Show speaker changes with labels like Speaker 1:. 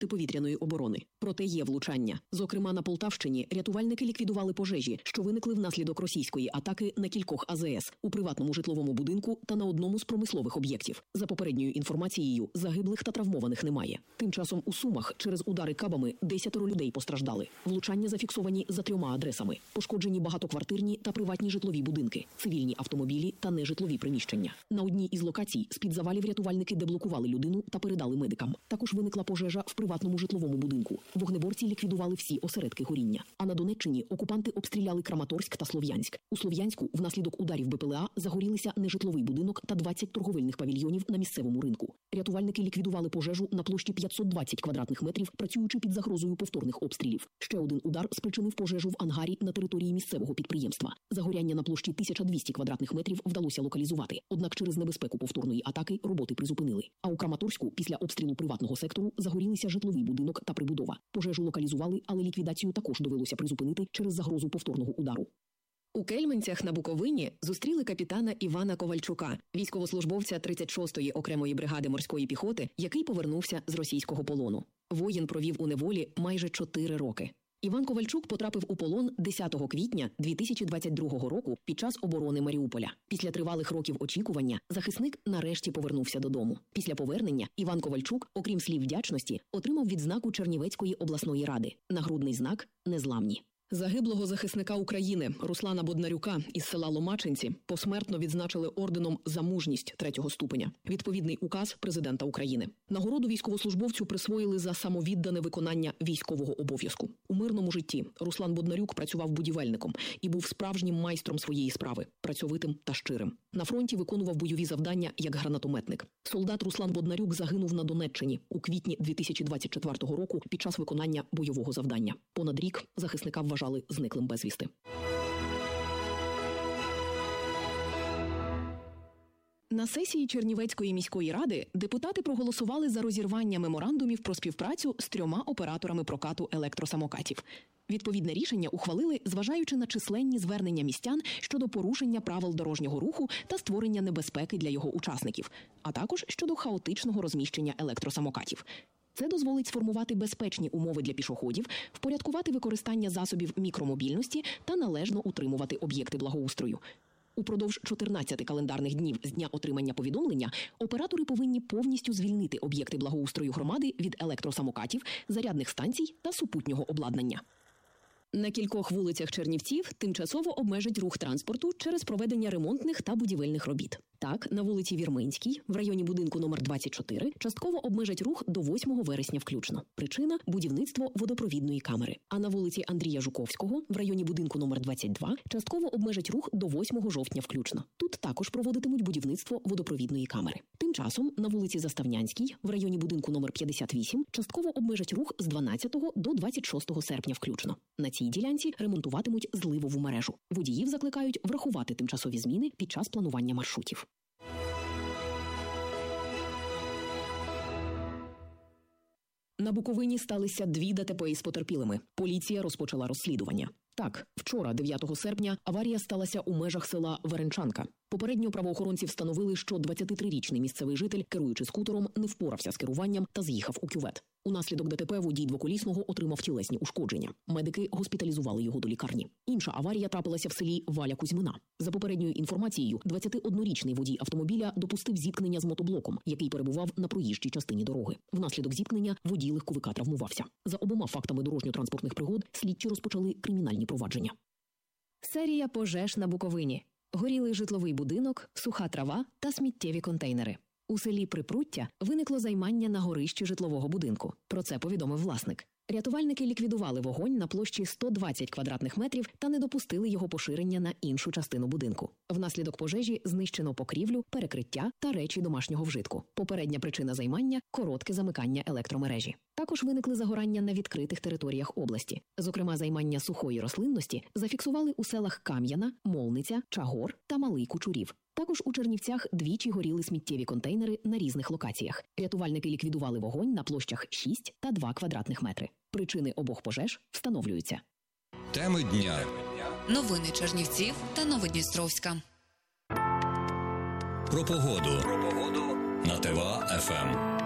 Speaker 1: протиповітряної оборони. Проте є влучання. Зокрема, на Полтавщині рятувальники ліквідували пожежі, що виникли внаслідок російської атаки на кількох АЗС, у приватному житловому будинку та на одному з промислових об'єктів. За попередньою інформацією, загиблих та травмованих немає. Тим часом у Сумах через удари кабами 10 людей постраждали. Влучання зафіксовані за 3 адресами. Пошкоджені багатоквартирні та приватні житлові будинки, цивільні автомобілі та нежитлові приміщення. На одній із локацій з-під завалів рятувальники деблокували людину та передали медикам. Також виникла пожежа в приватному житловому будинку. Вогнеборці ліквідували всі осередки горіння. А на Донеччині окупанти обстріляли Краматорськ та Слов'янськ. У Слов'янську внаслідок ударів БПЛА загорілися нежитловий будинок та 20 торговельних павільйонів на місцевому ринку. Рятувальники ліквідували пожежу на площі 520 квадратних метрів, працюючи під загрозою повторних обстрілів. Ще один удар спричинив пожежу в ангарі на території місцевого підприємства. Загоряння на площі 1200 квадратних метрів вдалося локалізувати. Однак через небезпеку повторної атаки роботи призупинили. А у Краматорську після обстрілу приватного сектору загорілися житловий будинок та прибудова. Пожежу локалізували, але ліквідацію також довелося призупинити через загрозу повторного удару.
Speaker 2: У Кельменцях на Буковині зустріли капітана Івана Ковальчука, військовослужбовця 36-ї окремої бригади морської піхоти, який повернувся з російського полону. Воїн провів у неволі майже 4 роки. Іван Ковальчук потрапив у полон 10 квітня 2022 року під час оборони Маріуполя. Після тривалих років очікування захисник нарешті повернувся додому. Після повернення Іван Ковальчук, окрім слів вдячності, отримав відзнаку Чернівецької обласної ради – нагрудний знак «Незламні».
Speaker 1: Загиблого захисника України Руслана Боднарюка із села Ломачинці посмертно відзначили орденом «За мужність» 3-го ступеня. Відповідний указ президента України. Нагороду військовослужбовцю присвоїли за самовіддане виконання військового обов'язку. У мирному житті Руслан Боднарюк працював будівельником і був справжнім майстром своєї справи, працьовитим та щирим. На фронті виконував бойові завдання як гранатометник. Солдат Руслан Боднарюк загинув на Донеччині у квітні 2024 року під час виконання бойового завдання. Понад рік захисника вважали зниклим безвісти.
Speaker 2: На сесії Чернівецької міської ради депутати проголосували за розірвання меморандумів про співпрацю з 3 операторами прокату електросамокатів. Відповідне рішення ухвалили, зважаючи на численні звернення містян щодо порушення правил дорожнього руху та створення небезпеки для його учасників, а також щодо хаотичного розміщення електросамокатів. Це дозволить сформувати безпечні умови для пішоходів, впорядкувати використання засобів мікромобільності та належно утримувати об'єкти благоустрою. Упродовж 14 календарних днів з дня отримання повідомлення оператори повинні повністю звільнити об'єкти благоустрою громади від електросамокатів, зарядних станцій та супутнього обладнання.
Speaker 1: На кількох вулицях Чернівців тимчасово обмежать рух транспорту через проведення ремонтних та будівельних робіт. Так, на вулиці Вірменській, в районі будинку номер 24, частково обмежать рух до 8 вересня включно. Причина – будівництво водопровідної камери. А на вулиці Андрія Жуковського, в районі будинку номер 22, частково обмежать рух до 8 жовтня включно. Тут також проводитимуть будівництво водопровідної камери. Тим часом на вулиці Заставнянській, в районі будинку номер 58, частково обмежать рух з 12 до 26 серпня включно. На цій ділянці ремонтуватимуть зливову мережу. Водіїв закликають врахувати тимчасові зміни під час планування маршрутів. На Буковині сталися 2 ДТП із потерпілими. Поліція розпочала розслідування. Так, вчора, 9 серпня, аварія сталася у межах села Веренчанка. Попередньо правоохоронці встановили, що 23-річний місцевий житель, керуючи скутером, не впорався з керуванням та з'їхав у кювет. Унаслідок ДТП водій двоколісного отримав тілесні ушкодження. Медики госпіталізували його до лікарні. Інша аварія трапилася в селі Валя Кузьмина. За попередньою інформацією, 21-річний водій автомобіля допустив зіткнення з мотоблоком, який перебував на проїжджій частині дороги. Внаслідок зіткнення водій легковика травмувався. За обома фактами дорожньо-транспортних пригод слідчі розпочали кримінальні провадження.
Speaker 2: Серія пожеж на Буковині. Горілий житловий будинок, суха трава та сміттєві контейнери. У селі Припруття виникло займання на горищі житлового будинку. Про це повідомив власник. Рятувальники ліквідували вогонь на площі 120 квадратних метрів та не допустили його поширення на іншу частину будинку. Внаслідок пожежі знищено покрівлю, перекриття та речі домашнього вжитку. Попередня причина займання – коротке замикання електромережі. Також виникли загорання на відкритих територіях області. Зокрема, займання сухої рослинності зафіксували у селах Кам'яна, Молниця, Чагор та Малий Кучурів. Також у Чернівцях двічі горіли сміттєві контейнери на різних локаціях. Рятувальники ліквідували вогонь на площах 6 та 2 квадратних метри. Причини обох пожеж встановлюються.
Speaker 3: Теми дня.
Speaker 4: Новини Чернівців та Новодністровська.
Speaker 3: Про погоду. На ТВА ФМ.